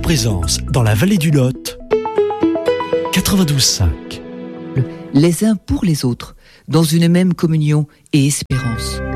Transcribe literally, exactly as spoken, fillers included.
présence dans la vallée du Lot, quatre-vingt-douze cinq. Les uns pour les autres, dans une même communion et espérance.